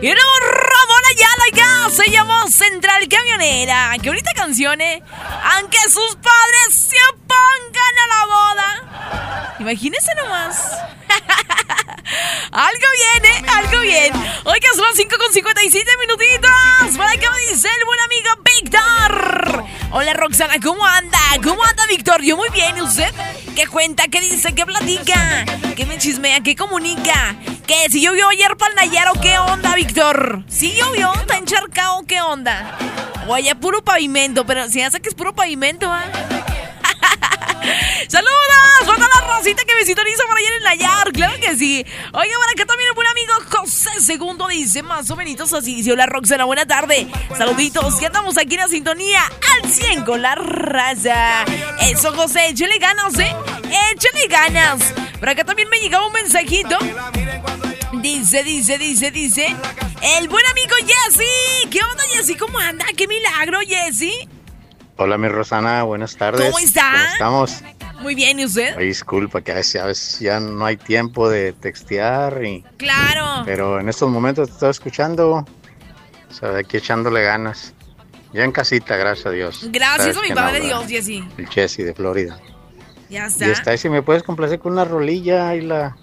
Y luego Ramón Ayala ya se llamó Central Camionera. Qué bonita canción, Aunque sus padres se opongan a la boda. Imagínense nomás. Algo bien, algo bien. Oiga, son las 5:57 minutitos. Por acá me dice el buen amigo Víctor. Hola, Roxana, ¿cómo anda? ¿Cómo anda, Víctor? Yo muy bien, ¿y usted? ¿Qué cuenta? ¿Qué dice? ¿Qué platica? ¿Qué me chismea? ¿Qué comunica? ¿Qué? ¿Si llovió ayer para el Nayaro? ¿Qué onda, Víctor? ¿Sí llovió? ¿Está encharcado? ¿Qué onda? Oye, puro pavimento, pero si hace que es puro pavimento, ¡saludos! ¡Falta la rosita que me sintoniza por allá en el Nayar! ¡Claro que sí! Oiga, por acá también el buen amigo José Segundo dice más o menos así. Dice, hola, Roxana, buena tarde. Saluditos, que andamos aquí en la sintonía al 100 con la raza. Eso, José, échale ganas, échale ganas. Por acá también me llegaba un mensajito. Dice el buen amigo Jessy. ¿Qué onda, Jessy? ¿Cómo anda? ¡Qué milagro, Jessy! Hola, mi Rosana, buenas tardes. ¿Cómo está? ¿Cómo estamos? Muy bien, ¿y usted? Ay, disculpa, que a veces ya no hay tiempo de textear. Claro. Pero en estos momentos te estoy escuchando, o sea, de aquí echándole ganas. Ya en casita, gracias a Dios. Gracias a mi padre Dios, Jessy. El Jessy de Florida. Ya está. Y está, y si me puedes complacer con una rolilla y la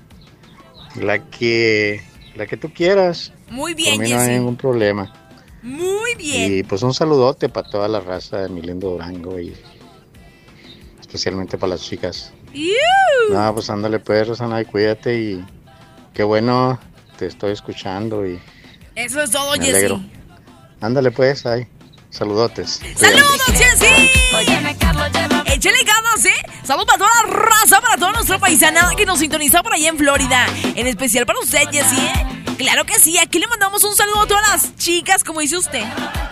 que tú quieras. Muy bien, Por mí Jessy. no hay ningún problema. Muy bien. Y pues un saludote para toda la raza de mi lindo Durango y especialmente para las chicas. No, pues ándale pues, Rosana, y cuídate y qué bueno, te estoy escuchando y eso es todo, me alegro. Jessy. Ándale pues, ahí, saludotes. ¡Saludos, Jessy! Échale ganas, Saludos para toda la raza, para toda nuestra paisanada que nos sintoniza por allá en Florida. En especial para usted, Jessy, Claro que sí, aquí le mandamos un saludo a todas las chicas, como dice usted.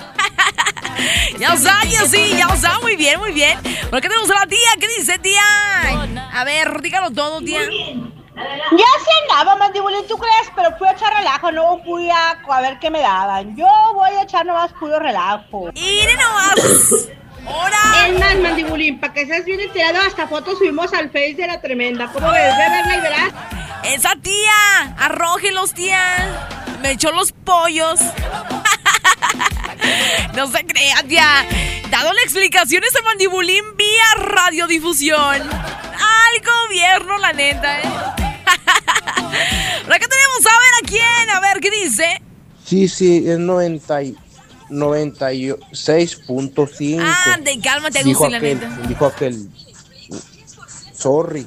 Ya está, Jessy, ya está, muy bien, muy bien. Por acá tenemos a la tía, ¿qué dice, tía? A ver, dígalo todo, tía. Ya se andaba, Mandibulín, ¿tú crees? Pero fui a echar relajo, no fui a ver qué me daban. Yo voy a echar nomás puro relajo. ¡Mire nomás! ¡Hora! Es más, Mandibulín, para que seas bien enterado, hasta fotos subimos al Face de la tremenda. ¿Cómo ves? Ve a verla y verás. ¡Esa tía! ¡Arrójelos, tía! Me echó los pollos. No se crea, tía. Dado la explicación ese Mandibulín vía radiodifusión al gobierno, la neta, Por acá tenemos a ver a quién. A ver, ¿qué dice? Sí, es 96.5. Ande, cálmate, Agustín, la neta. Dijo aquel. Sorry.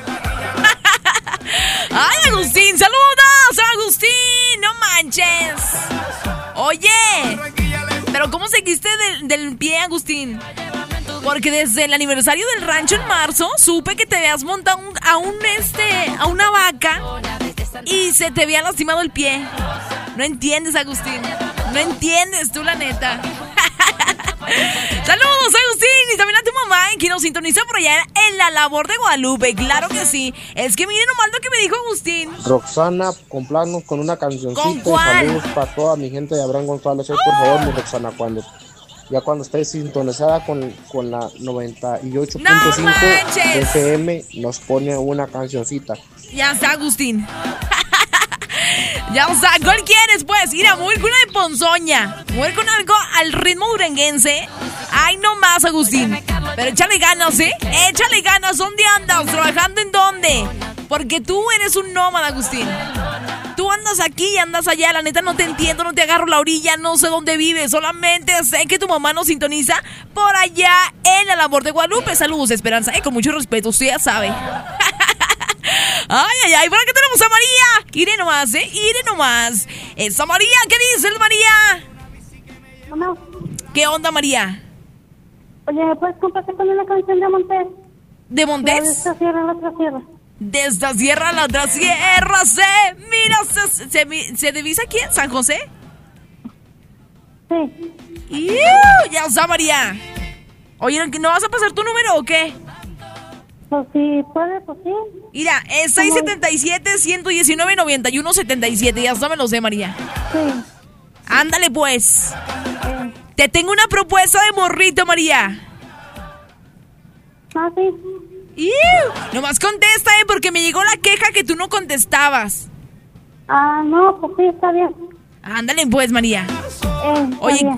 ¡Ay, Agustín! ¡Saludos, Agustín! ¡No manches! Oye, pero ¿cómo seguiste del pie, Agustín? Porque desde el aniversario del rancho en marzo supe que te habías montado a una vaca y se te había lastimado el pie. No entiendes, Agustín. No entiendes tú, la neta. Saludos, Agustín, y también a tu mamá, que nos sintoniza por allá en la labor de Guadalupe. Claro que sí. Es que miren nomás lo que me dijo Agustín. Roxana, complaznos con una cancioncita. ¿Con cuál? Saludos para toda mi gente de Abraham González. Por favor, mi Roxana, cuando estés sintonizada con la 98.5 FM, nos pone una cancioncita. Ya está, Agustín. Ya está, ¿cuál quieres, pues? Mira, voy con una de ponzoña. Voy con algo al ritmo duranguense. Ay, no más, Agustín. Pero échale ganas, Échale ganas. ¿Dónde andas? ¿Trabajando en dónde? Porque tú eres un nómada, Agustín. Tú andas aquí y andas allá. La neta no te entiendo, no te agarro la orilla. No sé dónde vives. Solamente sé que tu mamá nos sintoniza por allá en la labor de Guadalupe. Saludos, Esperanza. Con mucho respeto, usted ya sabe. Ay, por acá tenemos a María. Iré nomás, iré nomás. Esa María, ¿qué dices, María? Mamá. ¿Qué onda, María? Oye, ¿me puedes complacer con una canción de Montes? ¿De Montes? De esta sierra a la otra sierra. De esta sierra a la otra sierra, ¿se divisa quién? ¿San José? Sí. Ya está, María. Oye, ¿no vas a pasar tu número o qué? Pues sí, puede, pues sí. Mira, es 677-119-9177. Ya hasta me lo sé, María. Sí. Ándale, pues. Te tengo una propuesta de morrito, María. Ah, sí. Nomás contesta, porque me llegó la queja que tú no contestabas. Ah, no, pues sí, está bien. Ándale pues, María. Oye,